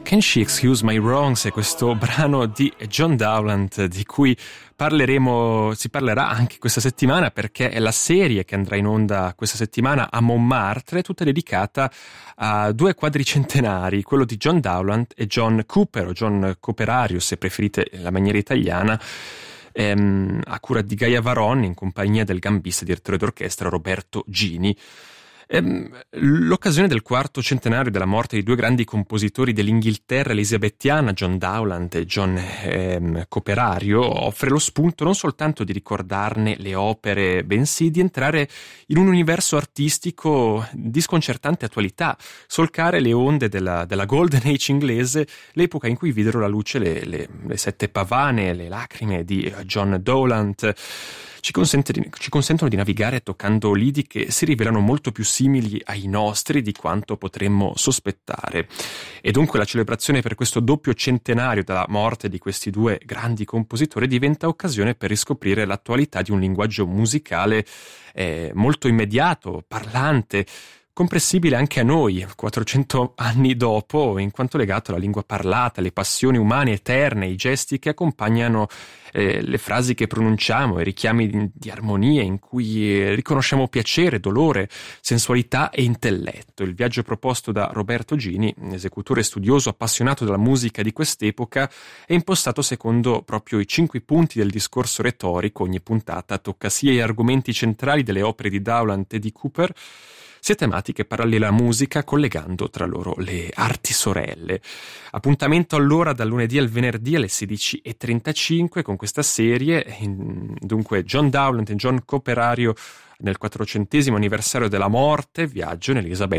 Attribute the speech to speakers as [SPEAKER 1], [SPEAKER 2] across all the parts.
[SPEAKER 1] Can She Excuse My Wrongs è questo brano di John Dowland di cui si parlerà anche questa settimana, perché è la serie che andrà in onda questa settimana a Montmartre, tutta dedicata a due quadricentenari, quello di John Dowland e John Cooper, o John Cooperario se preferite la maniera italiana, a cura di Gaia Varon in compagnia del gambista e direttore d'orchestra Roberto Gini. L'occasione del quarto centenario della morte di due grandi compositori dell'Inghilterra elisabettiana, John Dowland e John Cooperario, offre lo spunto non soltanto di ricordarne le opere, bensì di entrare in un universo artistico di sconcertante attualità, solcare le onde della Golden Age inglese, l'epoca in cui videro la luce le sette pavane, le lacrime di John Dowland. Ci consentono di navigare toccando lidi che si rivelano molto più simili ai nostri di quanto potremmo sospettare. E dunque la celebrazione per questo doppio centenario dalla morte di questi due grandi compositori diventa occasione per riscoprire l'attualità di un linguaggio musicale molto immediato, parlante, comprensibile anche a noi, 400 anni dopo, in quanto legato alla lingua parlata, alle passioni umane eterne, i gesti che accompagnano le frasi che pronunciamo, i richiami di armonia in cui riconosciamo piacere, dolore, sensualità e intelletto. Il viaggio proposto da Roberto Gini, esecutore studioso appassionato della musica di quest'epoca, è impostato secondo proprio i 5 punti del discorso retorico. Ogni puntata tocca sia gli argomenti centrali delle opere di Dowland e di Cooper, sia tematiche parallele alla musica, collegando tra loro le arti sorelle. Appuntamento allora dal lunedì al venerdì alle 16:35 con questa serie. Dunque John Dowland e John Cooperario nel 400° anniversario della morte, viaggio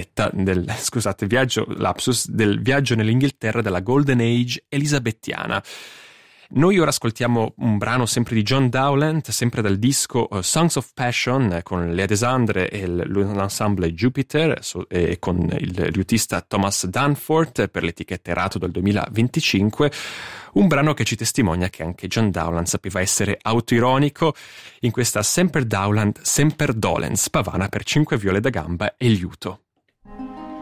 [SPEAKER 1] del viaggio nell'Inghilterra della Golden Age elisabettiana. Noi ora ascoltiamo un brano sempre di John Dowland, sempre dal disco Songs of Passion, con le Adesandre e l'ensemble Jupiter, e con il liutista Thomas Danforth per l'etichetta Erato del 2025, un brano che ci testimonia che anche John Dowland sapeva essere autoironico in questa Semper Dowland, Semper Dolens, pavana per 5 viole da gamba e liuto.